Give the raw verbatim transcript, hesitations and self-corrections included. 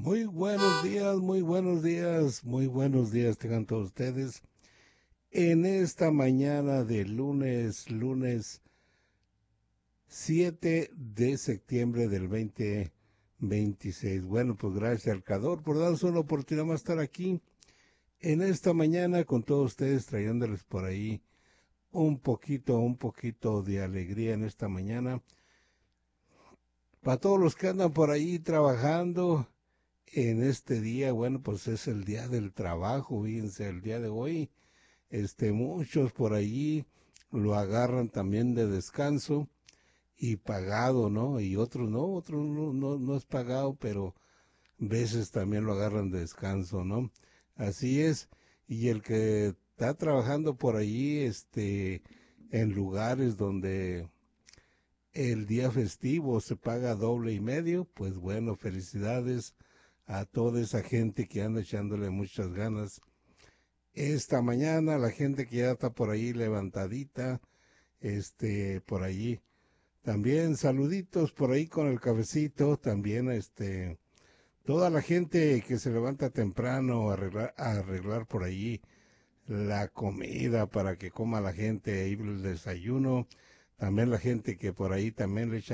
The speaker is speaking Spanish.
Muy buenos días, muy buenos días, muy buenos días tengan todos ustedes en esta mañana de lunes, lunes siete de septiembre del dos mil veintiséis. Bueno, pues gracias al Creador por darnos una oportunidad más estar aquí en esta mañana con todos ustedes trayéndoles por ahí un poquito, un poquito de alegría en esta mañana. Para todos los que andan por ahí trabajando en este día, bueno, pues es el día del trabajo, fíjense, el día de hoy, este, muchos por allí lo agarran también de descanso y pagado, ¿no? Y otros no, otros no, no, no es pagado, pero veces también lo agarran de descanso, ¿no? Así es, y el que está trabajando por allí, este, en lugares donde el día festivo se paga doble y medio, pues bueno, felicidades a toda esa gente que anda echándole muchas ganas. Esta mañana la gente que ya está por ahí levantadita, este, por allí. También saluditos por ahí con el cafecito, también este, toda la gente que se levanta temprano a arreglar, a arreglar por allí la comida para que coma la gente ahí el desayuno, también la gente que por ahí también le echa